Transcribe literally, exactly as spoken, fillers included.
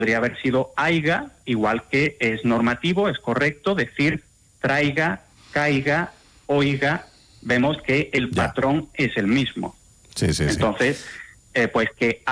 podría haber sido aiga, igual que es normativo, es correcto decir traiga, caiga, oiga. Vemos que el Ya. patrón es el mismo. Sí, sí, sí. Entonces, eh, pues que